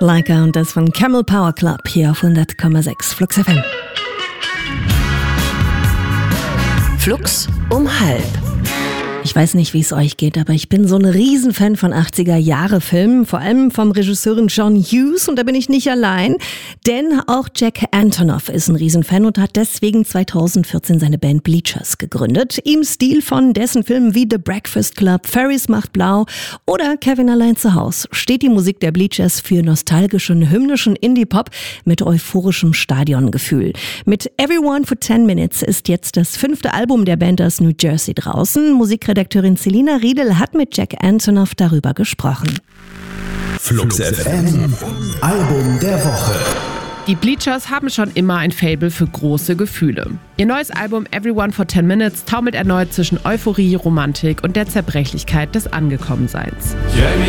Leica und das von Camel Power Club hier auf 100,6 Flux FM. Flux um 12:30. Ich weiß nicht, wie es euch geht, aber ich bin so ein Riesenfan von 80er-Jahre-Filmen, vor allem vom Regisseurin John Hughes, und da bin ich nicht allein, denn auch Jack Antonoff ist ein Riesenfan und hat deswegen 2014 seine Band Bleachers gegründet. Im Stil von dessen Filmen wie The Breakfast Club, Ferris macht blau oder Kevin allein zu Haus steht die Musik der Bleachers für nostalgischen, hymnischen Indie-Pop mit euphorischem Stadiongefühl. Mit Everyone for 10 Minutes ist jetzt das 5. Album der Band aus New Jersey draußen. Musikredakteurin Selina Riedel hat mit Jack Antonoff darüber gesprochen. Flux FM, Album der Woche. Die Bleachers haben schon immer ein Faible für große Gefühle. Ihr neues Album Everyone for 10 Minutes taumelt erneut zwischen Euphorie, Romantik und der Zerbrechlichkeit des Angekommenseins.